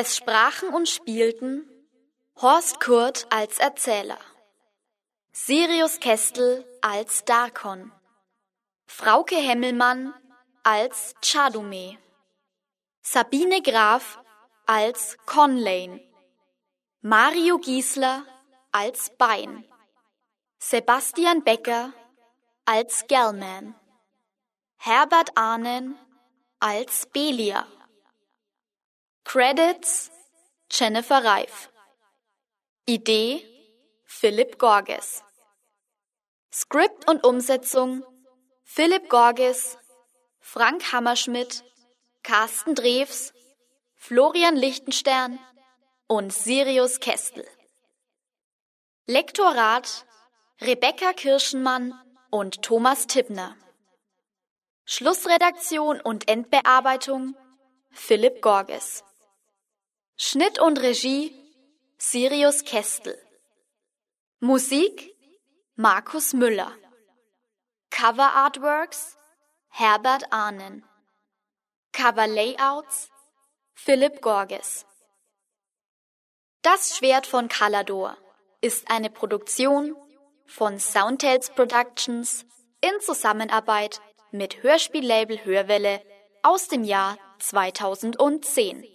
Es sprachen und spielten Horst Kurt als Erzähler, Sirius Kestel als Darkon, Frauke Hemmelmann als Chadume, Sabine Graf als Conlane, Mario Giesler als Bein, Sebastian Becker als Gelman, Herbert Arnen als Belia. Credits Jennifer Reif. Idee Philipp Gorges. Skript und Umsetzung Philipp Gorges, Frank Hammerschmidt, Carsten Drews, Florian Lichtenstern und Sirius Kestel. Lektorat Rebecca Kirschenmann und Thomas Tippner. Schlussredaktion und Endbearbeitung Philipp Gorges. Schnitt und Regie Sirius Kestel. Musik Markus Müller. Cover Artworks Herbert Arnen. Cover Layouts Philipp Gorges. Das Schwert von Kalador ist eine Produktion von Soundtales Productions in Zusammenarbeit mit Hörspiellabel Hörwelle aus dem Jahr 2010.